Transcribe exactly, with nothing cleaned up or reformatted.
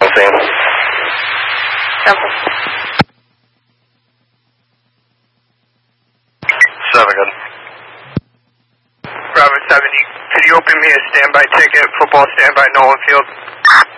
same. Cancel. Seven, good. Bravo seventy, could you open me a standby ticket, football standby, Nolan Field?